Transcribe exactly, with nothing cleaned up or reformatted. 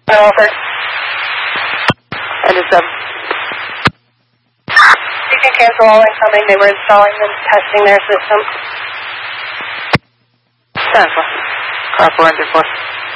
Offered. And it's um. You can cancel all incoming. They were installing and testing their system. ten four. Car four hundred four.